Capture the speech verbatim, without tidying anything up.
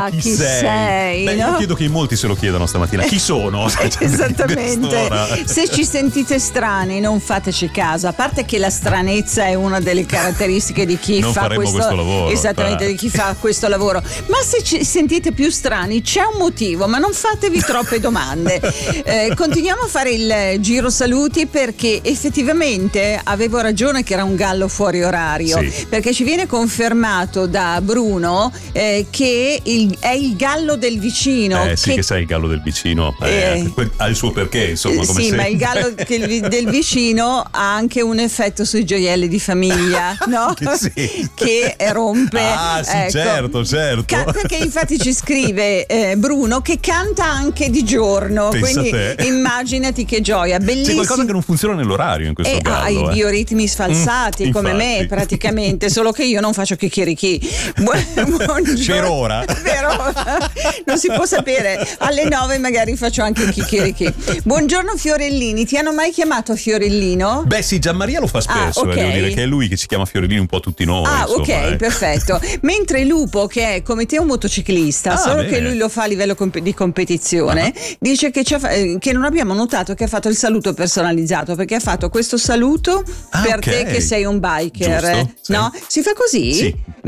chissà chi, chi sei, sei Beh, no? io chiedo che in molti se lo chiedano stamattina. Chi sono? Esattamente. Se ci sentite strani, non fateci caso. A parte che la stranezza è una delle caratteristiche di chi non fa questo, questo lavoro. Esattamente, eh. di chi fa questo lavoro. Ma se ci sentite più strani, c'è un motivo, ma non fatevi troppe domande. Eh, continuiamo a fare il giro saluti, perché effettivamente avevo ragione che era un gallo fuori orario, sì. perché ci viene confermato da Bruno eh, che il, è il gallo del vicino. Eh sì, che, che sai, il gallo del vicino eh, eh, ha il suo perché, insomma. Come sì, sempre. Ma il gallo che, del vicino ha anche un effetto sui gioielli di famiglia, no? che, sì. che rompe. Ah, sì, ecco. certo, certo. Ca- perché infatti ci scrive eh, Bruno che canta anche di giorno. Pensa quindi te. immaginati che gioia, bellissimo. C'è qualcosa che non funziona nell'orario in questo e gallo. ha i eh. bioritmi sfalsati mm, come infatti. me praticamente, solo che io non faccio chicchirichì. Buongiorno. Per ora. Per ora. Non si può sapere, alle nove magari faccio anche chicchirichì. Buongiorno Fiorellini, ti hanno mai chiamato Fiorellino? Beh sì, Gianmaria lo fa spesso, ah, okay. eh, devo dire che è lui che ci chiama Fiorellini un po' tutti noi. Ah, insomma, ok, eh. perfetto. Mentre Lupo, che è come te un motociclista, ah, solo bene. che lui lo fa a livello comp- di competizione, uh-huh. dice che, c'ha, eh, che non abbiamo notato che ha fatto il saluto personalizzato, perché ha fatto questo saluto ah, per okay. te che sei un biker. Giusto, no? sì. Si fa così? Sì.